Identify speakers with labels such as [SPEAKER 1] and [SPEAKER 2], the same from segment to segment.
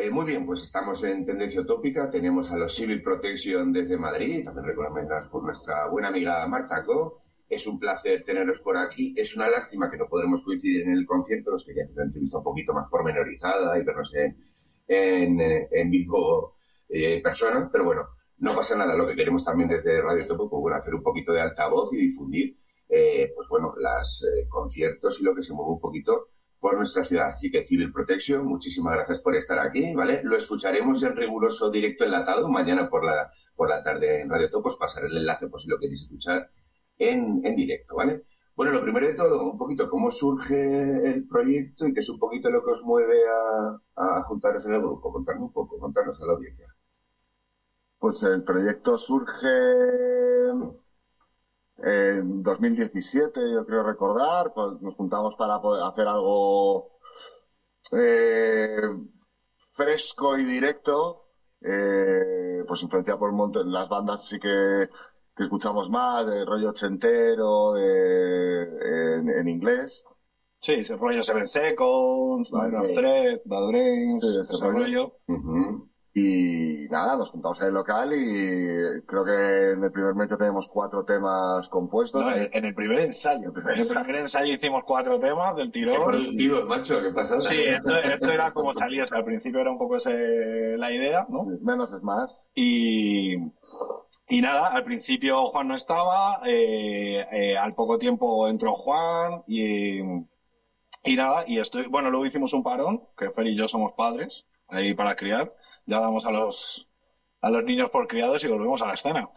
[SPEAKER 1] Muy bien, pues estamos en Tendencia Utópica, tenemos a los Civil Protection desde Madrid, también recomendados por nuestra buena amiga Marta Co. Es un placer teneros por aquí, es una lástima que no podremos coincidir en el concierto, nos quería hacer una entrevista un poquito más pormenorizada y vernos en vivo persona, pero bueno, no pasa nada, lo que queremos también desde Radio Topo, pues bueno, hacer un poquito de altavoz y difundir, pues bueno, los conciertos y lo que se mueve un poquito por nuestra ciudad. Así que Civil Protection, muchísimas gracias por estar aquí, ¿vale? Lo escucharemos en riguroso directo enlatado mañana por la tarde en Radio Topo. Os pasaré el enlace por si lo queréis escuchar en directo, ¿vale? Bueno, lo primero de todo, un poquito cómo surge el proyecto y qué es un poquito lo que os mueve a juntaros en el grupo. Contarnos un poco, contarnos a la audiencia.
[SPEAKER 2] Pues el proyecto surge en 2017, yo creo recordar, pues nos juntamos para poder hacer algo fresco y directo, pues influenciado por un montón, las bandas sí que escuchamos más, de rollo ochentero, en inglés.
[SPEAKER 3] Sí, ese rollo Seven Seconds, Thread, Bad Brains,
[SPEAKER 2] sí, ese rollo.
[SPEAKER 1] Uh-huh.
[SPEAKER 2] Y nada, nos juntamos en el local y creo que en el primer mes ya tenemos 4 temas compuestos.
[SPEAKER 3] No, en el primer ensayo. En el primer ensayo hicimos 4 temas del tirón.
[SPEAKER 1] Qué productivos, macho, qué pasada.
[SPEAKER 3] Sí, esto era como salía, o sea, al principio era un poco la idea, ¿no?
[SPEAKER 2] Sí, menos es más.
[SPEAKER 3] Y nada, al principio Juan no estaba, al poco tiempo entró Juan y nada, bueno, luego hicimos un parón, que Fer y yo somos padres, ahí para criar. Ya damos a los niños por criados y volvemos a la escena.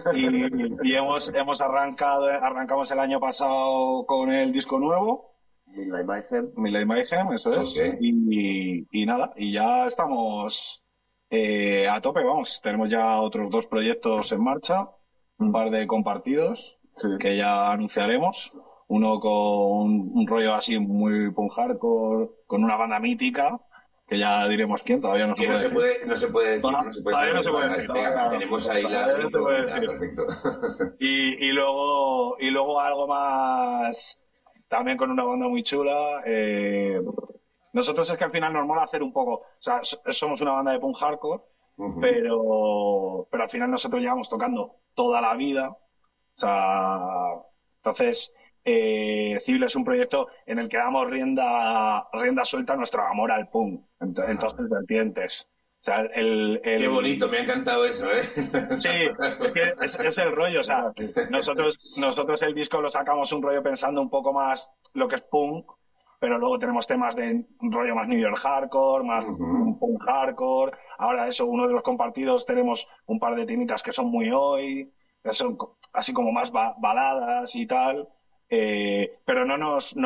[SPEAKER 3] Y hemos arrancamos el año pasado con el disco nuevo.
[SPEAKER 2] Midnight
[SPEAKER 3] Mayhem, eso es.
[SPEAKER 1] Okay.
[SPEAKER 3] Y nada, y ya estamos a tope, vamos. Tenemos ya otros 2 proyectos en marcha, un par de compartidos,
[SPEAKER 2] sí,
[SPEAKER 3] que ya anunciaremos. Uno con un rollo así muy punk hardcore, con una banda mítica, que ya diremos quién, todavía no se puede decir.
[SPEAKER 1] No se puede decir,
[SPEAKER 3] Todavía
[SPEAKER 1] saber.
[SPEAKER 3] No se puede decir.
[SPEAKER 1] Venga, tenemos ahí la incógnita, perfecto.
[SPEAKER 3] Y luego algo más, también con una banda muy chula. Nosotros es que al final nos mola hacer un poco, o sea, somos una banda de punk hardcore,
[SPEAKER 1] Uh-huh.
[SPEAKER 3] pero al final nosotros llevamos tocando toda la vida, o sea, entonces Civil es un proyecto en el que damos rienda suelta a nuestro amor al punk, entonces vertientes. O sea,
[SPEAKER 1] Qué bonito, me ha encantado eso, ¿eh?
[SPEAKER 3] Sí, es que es el rollo, o sea, nosotros el disco lo sacamos un rollo pensando un poco más lo que es punk, pero luego tenemos temas de rollo más New York hardcore, más
[SPEAKER 1] Uh-huh.
[SPEAKER 3] punk hardcore. Ahora eso, uno de los compartidos tenemos un par de temitas que son muy hoy, que son así como más baladas y tal. Pero no nos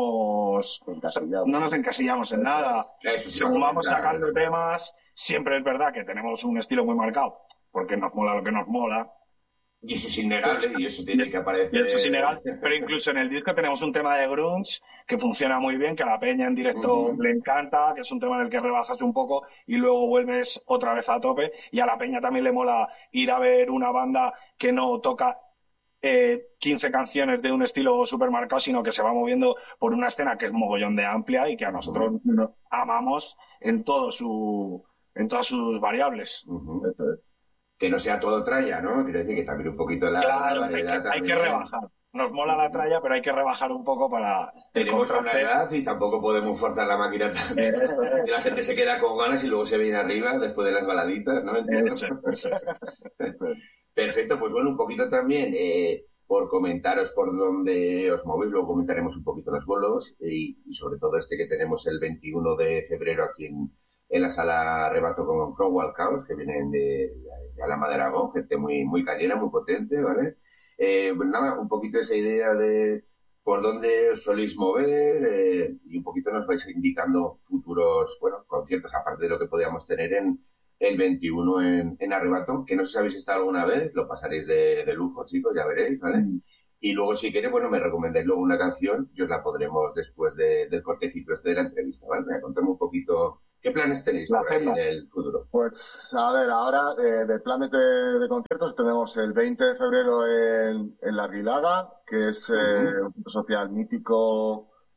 [SPEAKER 3] encasillamos en nada. Según vamos sacando temas, siempre es verdad que tenemos un estilo muy marcado, porque nos mola lo que nos mola.
[SPEAKER 1] Y eso es innegable, y eso tiene que aparecer.
[SPEAKER 3] Y eso es innegable, pero incluso en el disco tenemos un tema de grunge que funciona muy bien, que a la peña en directo le encanta, que es un tema en el que rebajas un poco y luego vuelves otra vez a tope, y a la peña también le mola ir a ver una banda que no toca 15 canciones de un estilo súper marcado, sino que se va moviendo por una escena que es mogollón de amplia y que a nosotros amamos en todas sus variables.
[SPEAKER 1] Esto es. Que no sea todo tralla, ¿no? Quiero decir que también un poquito la variedad.
[SPEAKER 3] Hay que rebajar. Nos mola la tralla, pero hay que rebajar un poco para...
[SPEAKER 1] Tenemos una edad y tampoco podemos forzar la máquina tanto. La gente se queda con ganas y luego se viene arriba después de las baladitas, ¿no?
[SPEAKER 3] Eso.
[SPEAKER 1] Perfecto, pues bueno, un poquito también por comentaros por dónde os movéis, luego comentaremos un poquito los bolos y sobre todo este que tenemos el 21 de febrero aquí en la sala Arrebato con Crowell Chaos, que vienen de Alhama de Aragón, gente muy, muy cañera, muy potente, ¿vale? Pues nada, un poquito esa idea de por dónde os soléis mover y un poquito nos vais indicando futuros, bueno, conciertos, aparte de lo que podíamos tener en el 21 en Arrebato, que no sé si habéis estado alguna vez, lo pasaréis de lujo, chicos, ya veréis, ¿vale? Y luego, si queréis, bueno, me recomendáis luego una canción y os la podremos después del cortecito este de la entrevista, ¿vale? Me contame un poquito qué planes tenéis por ahí en el futuro.
[SPEAKER 2] Pues, a ver, ahora de planes de conciertos tenemos el 20 de febrero en La Aguilada, que es un centro social mítico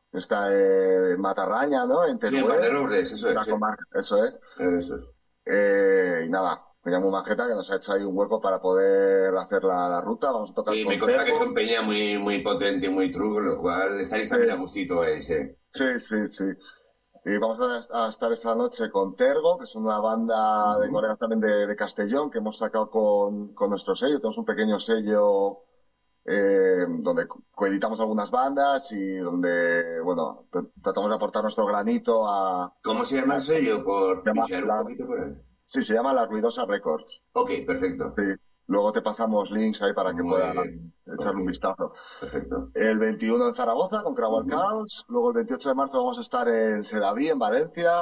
[SPEAKER 2] está en Matarraña, ¿no? En
[SPEAKER 1] Sí, en
[SPEAKER 2] Teruel.
[SPEAKER 1] Valderobles, eso es. Sí.
[SPEAKER 2] Eso es.
[SPEAKER 1] Eso es.
[SPEAKER 2] Y nada, me llamo Majeta, que nos ha hecho ahí un hueco para poder hacer la ruta. Vamos a tocar
[SPEAKER 1] Sí,
[SPEAKER 2] con
[SPEAKER 1] me consta que
[SPEAKER 2] Tergo.
[SPEAKER 1] son peña muy, muy potente y muy true, con lo cual estaréis también a gustito ahí, sí.
[SPEAKER 2] Sí. Y vamos a estar esta noche con Tergo, que es una banda de colegas también de Castellón, que hemos sacado con nuestro sello. Tenemos un pequeño sello donde coeditamos algunas bandas y donde, bueno, tratamos de aportar nuestro granito a...
[SPEAKER 1] ¿Cómo se llama el sello? Por
[SPEAKER 2] se llama
[SPEAKER 1] pisear un poquito por él.
[SPEAKER 2] Sí, se llama La Ruidosa Records.
[SPEAKER 1] Ok, perfecto.
[SPEAKER 2] Sí. Luego te pasamos links ahí para que
[SPEAKER 1] Muy
[SPEAKER 2] puedan
[SPEAKER 1] bien.
[SPEAKER 2] echarle un vistazo.
[SPEAKER 1] Perfecto.
[SPEAKER 2] El 21 en Zaragoza con Crowd Chaos. Luego el 28 de marzo vamos a estar en Sedaví, en Valencia,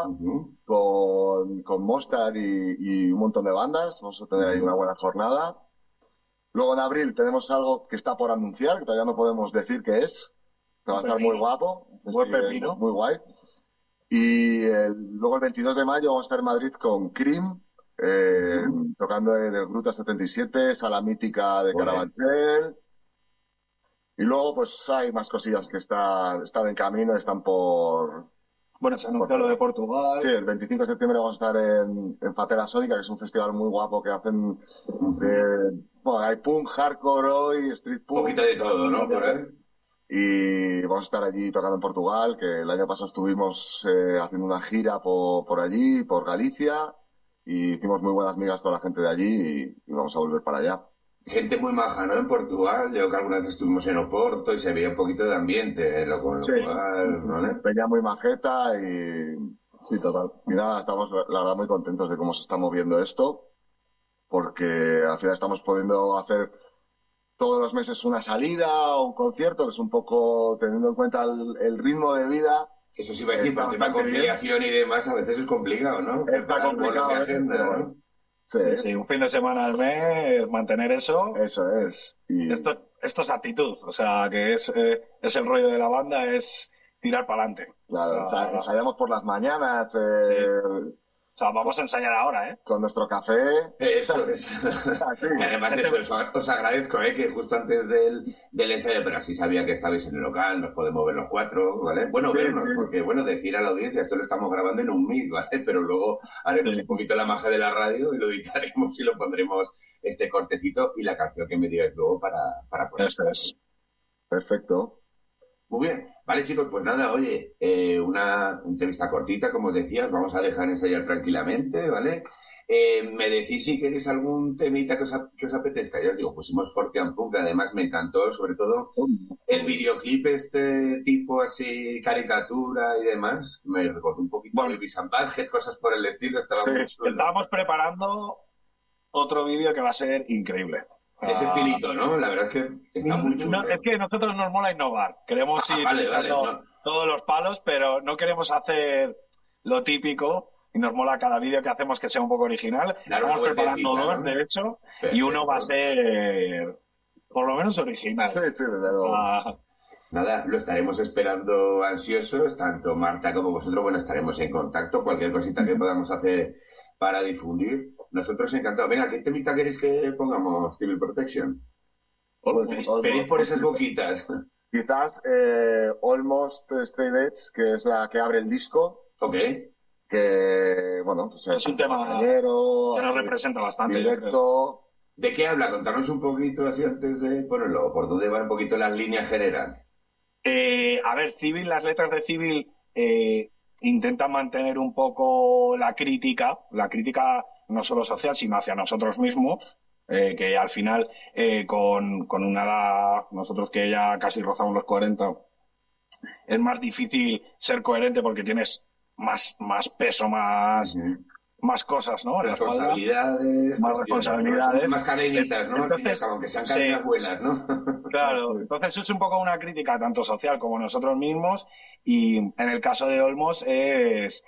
[SPEAKER 2] con Mostar y un montón de bandas. Vamos a tener ahí una buena jornada. Luego en abril tenemos algo que está por anunciar, que todavía no podemos decir qué es. Que va a estar muy guapo.
[SPEAKER 3] Buen pepino.
[SPEAKER 2] Muy guay. Y luego el 22 de mayo vamos a estar en Madrid con Cream, tocando en el Gruta 77, Sala Mítica de Carabanchel. Y luego pues hay más cosillas que están en camino, están por...
[SPEAKER 3] Bueno, se anunció lo de Portugal.
[SPEAKER 2] Sí, el 25 de septiembre vamos a estar en Fatera Sónica, que es un festival muy guapo que hacen bueno, hay punk, hardcore hoy, street punk.
[SPEAKER 1] Un poquito de todo, ¿no? Por ahí.
[SPEAKER 2] Y vamos a estar allí tocando en Portugal, que el año pasado estuvimos haciendo una gira por allí, por Galicia, y hicimos muy buenas migas con la gente de allí y vamos a volver para allá.
[SPEAKER 1] Gente muy maja, ¿no? En Portugal, yo que alguna vez estuvimos en Oporto y se veía un poquito de ambiente, lo cual, ¿no?
[SPEAKER 2] Peña muy majeta y... Sí, total. Y nada, estamos la verdad muy contentos de cómo se está moviendo esto, porque al final estamos pudiendo hacer todos los meses una salida o un concierto, que es un poco teniendo en cuenta el ritmo de vida.
[SPEAKER 1] Eso sí iba a decir, por el tema de conciliación y demás, a veces es complicado, ¿no?
[SPEAKER 2] Está complicado.
[SPEAKER 1] Agenda, ¿no?
[SPEAKER 3] Sí, un fin de semana al mes, mantener eso.
[SPEAKER 2] Eso es. Y...
[SPEAKER 3] Esto es actitud, o sea, que es el rollo de la banda, es tirar para adelante.
[SPEAKER 2] Claro, ensayamos por las mañanas.
[SPEAKER 3] O sea, vamos a ensayar ahora, ¿eh?
[SPEAKER 2] Con nuestro café.
[SPEAKER 1] Eso es. Y además os agradezco, que justo antes del ensayo, pero así sabía que estabais en el local, nos podemos ver los cuatro, ¿vale? Bueno, vernos, porque, bueno, decir a la audiencia, esto lo estamos grabando en un Meet, ¿vale? Pero luego haremos un poquito la magia de la radio y lo editaremos y lo pondremos este cortecito y la canción que me digáis luego para poner.
[SPEAKER 3] Eso es.
[SPEAKER 2] Perfecto.
[SPEAKER 1] Muy bien. Vale, chicos, pues nada, oye, una entrevista cortita, como os decía, os vamos a dejar ensayar tranquilamente, ¿vale? Me decís si queréis algún temita que os apetezca. Ya os digo, pusimos Forte and Punk, que además me encantó, sobre todo el videoclip este tipo así, caricatura y demás. Me recordó un poquito de Beavis and Butthead, cosas por el estilo, estaba muy chulo.
[SPEAKER 3] Estábamos preparando otro vídeo que va a ser increíble.
[SPEAKER 1] Ese estilito, ¿no? La verdad es que está muy chulo.
[SPEAKER 3] No, es que a nosotros nos mola innovar. Queremos ir pisando todos los palos, pero no queremos hacer lo típico. Y nos mola cada vídeo que hacemos que sea un poco original. Estamos preparando dos, de hecho, y uno va a ser por lo menos original.
[SPEAKER 2] Sí, desde luego.
[SPEAKER 1] Nada, lo estaremos esperando ansiosos, tanto Marta como vosotros. Bueno, estaremos en contacto. Cualquier cosita que podamos hacer para difundir. Nosotros encantados. Venga, ¿qué temita queréis que pongamos, Civil Protection? Pedid por esas boquitas.
[SPEAKER 2] Quizás Almost Straight Edge, que es la que abre el disco.
[SPEAKER 1] Ok.
[SPEAKER 2] Que, bueno, pues
[SPEAKER 3] es un tema que nos representa bastante.
[SPEAKER 2] Directo.
[SPEAKER 1] ¿De qué habla? Contarnos un poquito así antes de ponerlo. ¿Por dónde van un poquito las líneas generales?
[SPEAKER 3] A ver, Civil, las letras de Civil intentan mantener un poco la crítica no solo social, sino hacia nosotros mismos, que al final, con una edad, nosotros que ya casi rozamos los 40, es más difícil ser coherente porque tienes más peso, más cosas, ¿no?
[SPEAKER 1] Responsabilidades. Más cadenitas, ¿no?
[SPEAKER 3] Entonces,
[SPEAKER 1] aunque sean cadenas buenas, ¿no?
[SPEAKER 3] Claro, entonces es un poco una crítica tanto social como nosotros mismos, y en el caso de Olmos es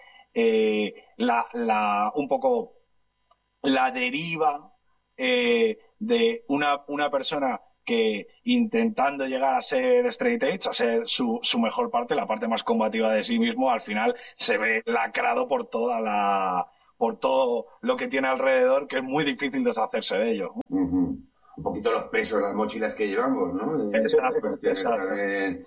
[SPEAKER 3] un poco la deriva de una persona que intentando llegar a ser straight edge, a ser su mejor parte, la parte más combativa de sí mismo, al final se ve lacrado por todo lo que tiene alrededor, que es muy difícil deshacerse de ello.
[SPEAKER 1] Un poquito los pesos, las mochilas que llevamos, ¿no?
[SPEAKER 3] Exacto.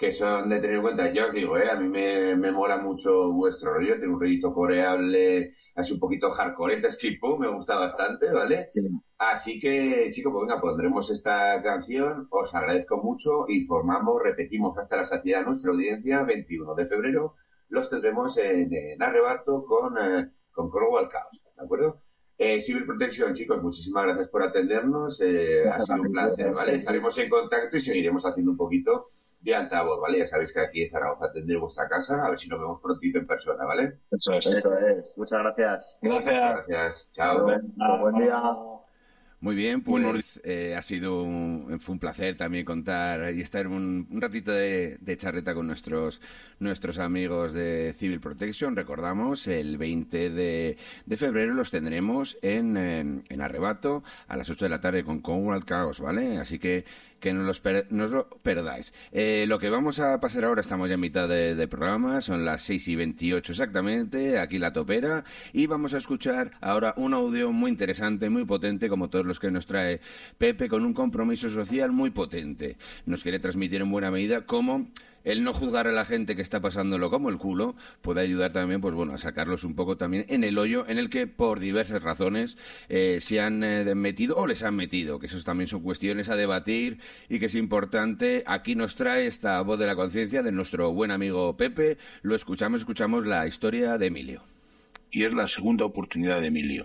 [SPEAKER 1] que son de tener en cuenta. Ya os digo, a mí me mola mucho vuestro rollo, tiene un rollito coreable, así un poquito hardcore, skip punk, me gusta bastante, ¿vale?
[SPEAKER 2] Sí.
[SPEAKER 1] Así que, chicos, pues venga, pondremos esta canción, os agradezco mucho, informamos, repetimos hasta la saciedad nuestra audiencia, 21 de febrero, los tendremos en Arrebato con Crowell Chaos, ¿de acuerdo? Civil Protection, chicos, muchísimas gracias por atendernos, ha sido un placer, ¿vale? Estaremos en contacto y seguiremos haciendo un poquito de altavoz, ¿vale? Ya sabéis que aquí en Zaragoza tendré vuestra casa, a ver si nos vemos prontito en persona, ¿vale?
[SPEAKER 3] Eso es.
[SPEAKER 2] Eso es. Muchas gracias.
[SPEAKER 1] Muchas gracias. Chao.
[SPEAKER 2] Buen día.
[SPEAKER 4] Muy bien, pues fue un placer también contar y estar un ratito de charreta con nuestros amigos de Civil Protection. Recordamos, el 20 de febrero los tendremos en Arrebato a las 8 de la tarde con Crowell Chaos, ¿vale? Así que no os lo perdáis. Lo que vamos a pasar ahora, estamos ya en mitad de programa, son las 6:28 exactamente, aquí la topera, y vamos a escuchar ahora un audio muy interesante, muy potente, como todos los que nos trae Pepe, con un compromiso social muy potente. Nos quiere transmitir en buena medida cómo el no juzgar a la gente que está pasándolo como el culo puede ayudar también, pues bueno, a sacarlos un poco también en el hoyo en el que por diversas razones se han metido o les han metido, que esos también son cuestiones a debatir y que es importante. Aquí nos trae esta voz de la conciencia de nuestro buen amigo Pepe. Lo escuchamos la historia de Emilio.
[SPEAKER 5] Y es la segunda oportunidad de Emilio.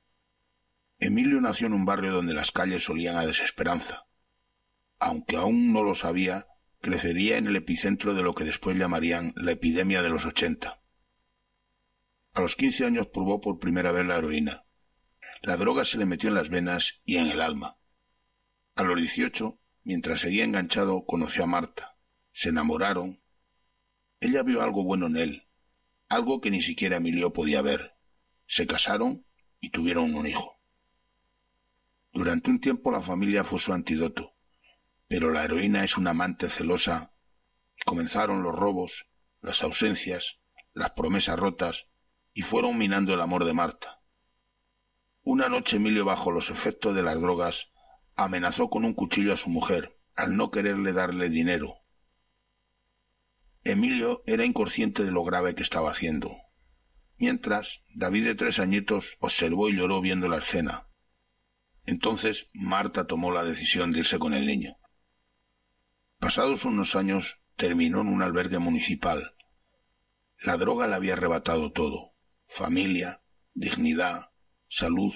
[SPEAKER 5] Emilio nació en un barrio donde las calles olían a desesperanza. Aunque aún no lo sabía, crecería en el epicentro de lo que después llamarían la epidemia de los 80. A los 15 años probó por primera vez la heroína. La droga se le metió en las venas y en el alma. A los 18, mientras seguía enganchado, conoció a Marta. Se enamoraron. Ella vio algo bueno en él, algo que ni siquiera Emilio podía ver. Se casaron y tuvieron un hijo. Durante un tiempo la familia fue su antídoto. Pero la heroína es una amante celosa y comenzaron los robos, las ausencias, las promesas rotas y fueron minando el amor de Marta. Una noche Emilio, bajo los efectos de las drogas, amenazó con un cuchillo a su mujer al no quererle darle dinero. Emilio era inconsciente de lo grave que estaba haciendo. Mientras, David, de 3 añitos, observó y lloró viendo la escena. Entonces Marta tomó la decisión de irse con el niño. Pasados unos años, terminó en un albergue municipal. La droga le había arrebatado todo: familia, dignidad, salud.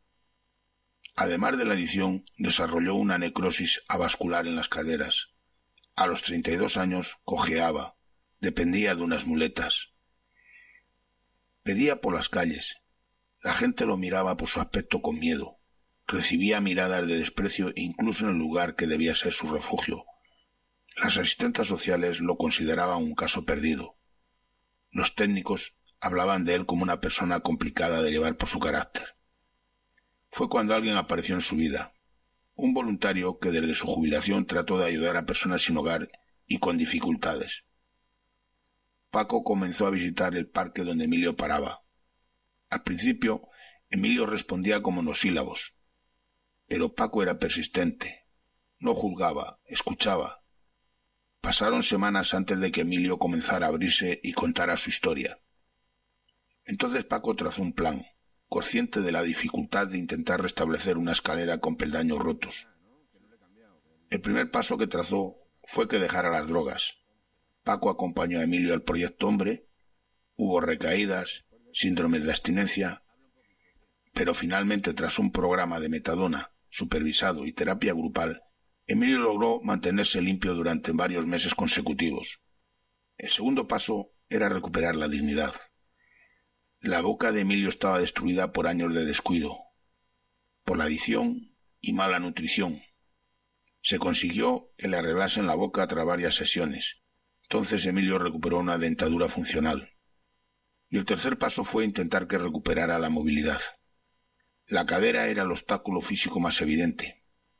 [SPEAKER 5] Además de la adicción, desarrolló una necrosis avascular en las caderas. A los 32 años cojeaba, dependía de unas muletas. Pedía por las calles. La gente lo miraba por su aspecto con miedo. Recibía miradas de desprecio incluso en el lugar que debía ser su refugio. Las asistentes sociales lo consideraban un caso perdido. Los técnicos hablaban de él como una persona complicada de llevar por su carácter. Fue cuando alguien apareció en su vida, un voluntario que desde su jubilación trató de ayudar a personas sin hogar y con dificultades. Paco comenzó a visitar el parque donde Emilio paraba. Al principio, Emilio respondía con monosílabos, pero Paco era persistente. No juzgaba, escuchaba. Pasaron semanas antes de que Emilio comenzara a abrirse y contara su historia. Entonces Paco trazó un plan, consciente de la dificultad de intentar restablecer una escalera con peldaños rotos. El primer paso que trazó fue que dejara las drogas. Paco acompañó a Emilio al proyecto Hombre. Hubo recaídas, síndromes de abstinencia, pero finalmente, tras un programa de metadona supervisado y terapia grupal, Emilio logró mantenerse limpio durante varios meses consecutivos. El segundo paso era recuperar la dignidad. La boca de Emilio estaba destruida por años de descuido, por la adicción y mala nutrición. Se consiguió que le arreglasen la boca tras varias sesiones. Entonces Emilio recuperó una dentadura funcional. Y el tercer paso fue intentar que recuperara la movilidad. La cadera era el obstáculo físico más evidente.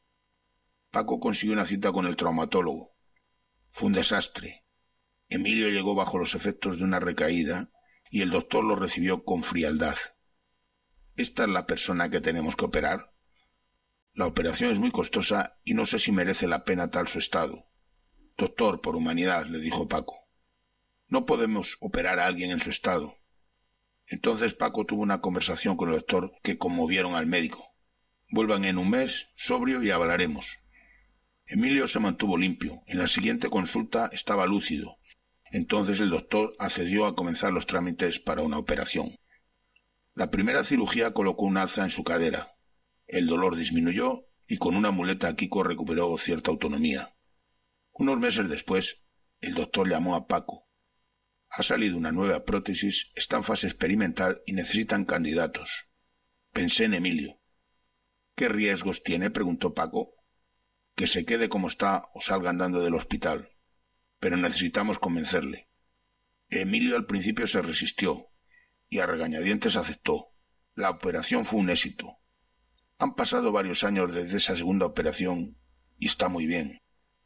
[SPEAKER 5] Paco consiguió una cita con el traumatólogo. Fue un desastre. Emilio llegó bajo los efectos de una recaída y el doctor lo recibió con frialdad. ¿Esta es la persona que tenemos que operar? La operación es muy costosa y no sé si merece la pena tal su estado. Doctor, por humanidad, le dijo Paco. No podemos operar a alguien en su estado. Entonces Paco tuvo una conversación con el doctor que conmovieron al médico. Vuelvan en un mes, sobrio, y hablaremos. Emilio se mantuvo limpio. En la siguiente consulta estaba lúcido. Entonces el doctor accedió a comenzar los trámites para una operación. La primera cirugía colocó un alza en su cadera. El dolor disminuyó y con una muleta Kiko recuperó cierta autonomía. Unos meses después, el doctor llamó a Paco. Ha salido una nueva prótesis, está en fase experimental y necesitan candidatos. Pensé en Emilio. ¿Qué riesgos tiene?, preguntó Paco. Que se quede como está o salga andando del hospital. Pero necesitamos convencerle. Emilio al principio se resistió y a regañadientes aceptó. La operación fue un éxito. Han pasado varios años desde esa segunda operación y está muy bien.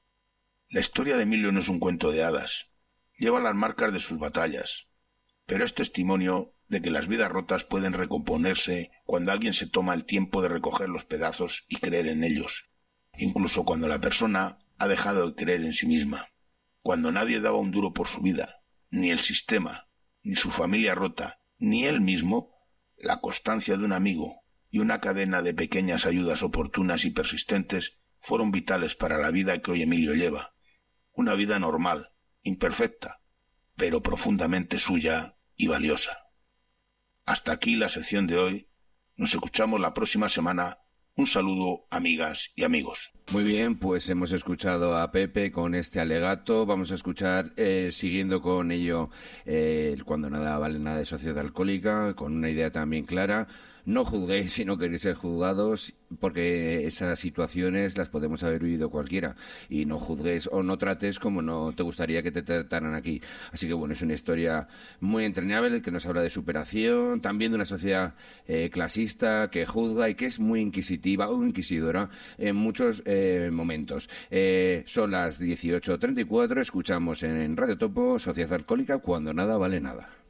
[SPEAKER 5] La historia de Emilio no es un cuento de hadas. Lleva las marcas de sus batallas, pero es testimonio de que las vidas rotas pueden recomponerse cuando alguien se toma el tiempo de recoger los pedazos y creer en ellos, incluso cuando la persona ha dejado de creer en sí misma, cuando nadie daba un duro por su vida, ni el sistema, ni su familia rota, ni él mismo. La constancia de un amigo y una cadena de pequeñas ayudas oportunas y persistentes fueron vitales para la vida que hoy Emilio lleva, una vida normal, imperfecta, pero profundamente suya y valiosa. Hasta aquí la sección de hoy. Nos escuchamos la próxima semana. Un saludo, amigas y amigos.
[SPEAKER 4] Muy bien, pues hemos escuchado a Pepe con este alegato. Vamos a escuchar, siguiendo con ello, Cuando nada vale nada de Sociedad Alcohólica, con una idea también clara. No juzguéis si no queréis ser juzgados, porque esas situaciones las podemos haber vivido cualquiera. Y no juzgues o no trates como no te gustaría que te trataran aquí. Así que bueno, es una historia muy entrañable que nos habla de superación, también de una sociedad clasista que juzga y que es muy inquisitiva o inquisidora en muchos momentos. Son las 18:34, escuchamos en Radio Topo Sociedad Alcohólica, Cuando nada vale nada.